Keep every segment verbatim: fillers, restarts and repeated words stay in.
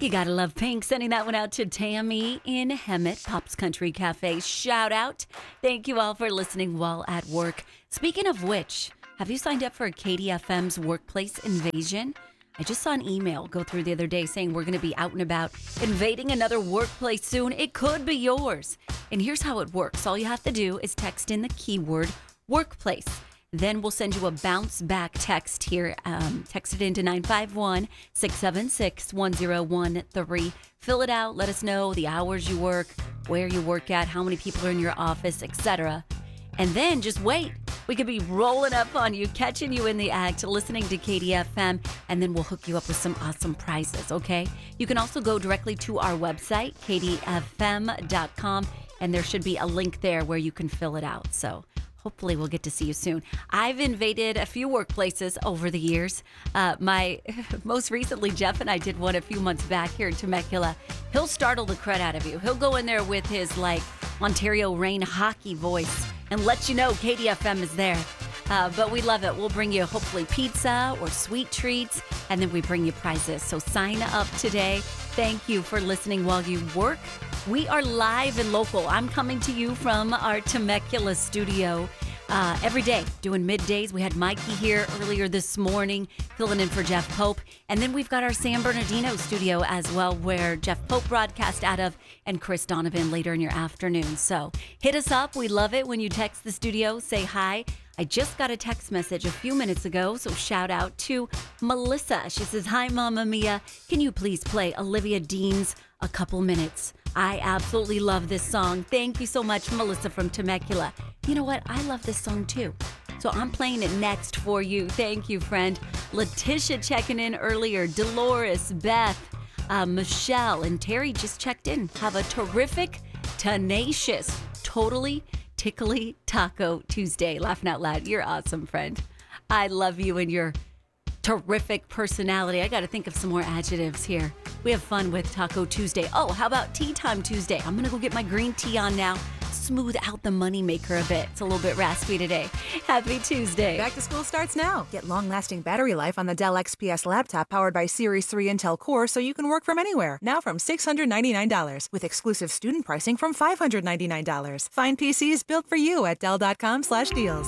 You gotta love Pink. Sending that one out to Tammy in Hemet, Pop's Country Cafe. Shout out. Thank you all for listening while at work. Speaking of which, have you signed up for K D F M's Workplace Invasion? I just saw an email go through the other day saying we're going to be out and about invading another workplace soon. It could be yours. And here's how it works. All you have to do is text in the keyword workplace. Then we'll send you a bounce back text here. Um, text it into nine five one, six seven six, one zero one three. Fill it out. Let us know the hours you work, where you work at, how many people are in your office, et cetera. And then just wait. We could be rolling up on you, catching you in the act, listening to K D F M, and then we'll hook you up with some awesome prizes, okay? You can also go directly to our website, k d f m dot com, and there should be a link there where you can fill it out. So hopefully we'll get to see you soon. I've invaded a few workplaces over the years. Uh, my most recently, Jeff and I did one a few months back here in Temecula. He'll startle the crud out of you. He'll go in there with his like Ontario Reign hockey voice and let you know K D F M is there. Uh, but we love it. We'll bring you hopefully pizza or sweet treats, and then we bring you prizes. So sign up today. Thank you for listening while you work. We are live and local. I'm coming to you from our Temecula studio uh, every day, doing middays. We had Mikey here earlier this morning, filling in for Jeff Pope. And then we've got our San Bernardino studio as well, where Jeff Pope broadcast out of, and Chris Donovan later in your afternoon. So hit us up. We love it when you text the studio, say hi. I just got a text message a few minutes ago, so shout out to Melissa. She says, hi, Mama Mia. Can you please play Olivia Dean's A Couple Minutes? I absolutely love this song. Thank you so much, Melissa from Temecula. You know what? I love this song too. So I'm playing it next for you. Thank you, friend. Letitia checking in earlier. Dolores, Beth, uh, Michelle, and Terry just checked in. Have a terrific, tenacious, totally tickly Taco Tuesday. Laughing out loud. You're awesome, friend. I love you and your terrific personality. I got to think of some more adjectives here. We have fun with Taco Tuesday. Oh, how about Tea Time Tuesday? I'm going to go get my green tea on now. Smooth out the moneymaker a bit. It's a little bit raspy today. Happy Tuesday. Back to school starts now. Get long-lasting battery life on the Dell X P S laptop powered by Series three Intel Core so you can work from anywhere. Now from six hundred ninety-nine dollars with exclusive student pricing from five hundred ninety-nine dollars. Find P Cs built for you at dell.com slash deals.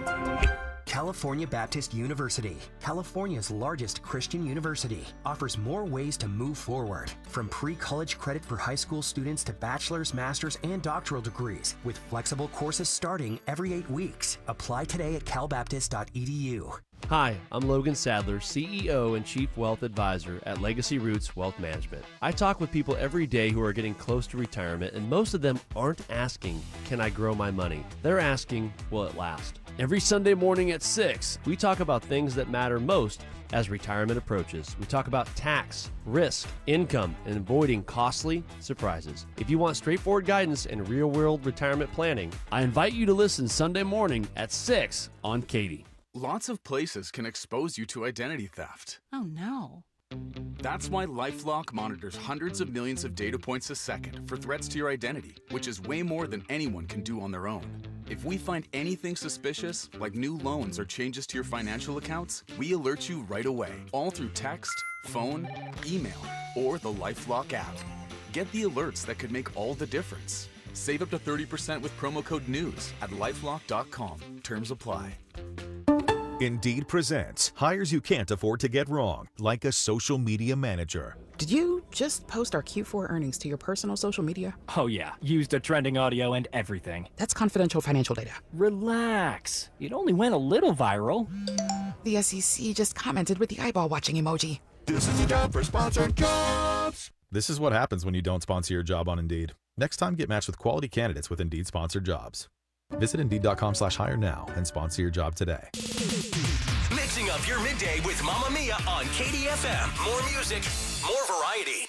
California Baptist University, California's largest Christian university, offers more ways to move forward. From pre-college credit for high school students to bachelor's, master's, and doctoral degrees, with flexible courses starting every eight weeks. Apply today at cal baptist dot e d u. Hi, I'm Logan Sadler, C E O and Chief Wealth Advisor at Legacy Roots Wealth Management. I talk with people every day who are getting close to retirement, and most of them aren't asking, can I grow my money? They're asking, will it last? Every Sunday morning at six, we talk about things that matter most as retirement approaches. We talk about tax, risk, income, and avoiding costly surprises. If you want straightforward guidance and real-world retirement planning, I invite you to listen Sunday morning at six on Katie. Lots of places can expose you to identity theft. Oh, no. That's why LifeLock monitors hundreds of millions of data points a second for threats to your identity, which is way more than anyone can do on their own. If we find anything suspicious, like new loans or changes to your financial accounts, we alert you right away, all through text, phone, email, or the LifeLock app. Get the alerts that could make all the difference. Save up to thirty percent with promo code NEWS at lifelock dot com. Terms apply. Indeed presents hires you can't afford to get wrong, like a social media manager. Did you just post our Q four earnings to your personal social media? Oh yeah, used the trending audio and everything. That's confidential financial data. Relax. It only went a little viral. The S E C just commented with the eyeball watching emoji. This is the job for sponsored jobs. This is what happens when you don't sponsor your job on Indeed. Next time, get matched with quality candidates with Indeed sponsored jobs. Visit Indeed.com slash hire now and sponsor your job today. Mixing up your midday with Mamma Mia on K D F M. More music, more variety.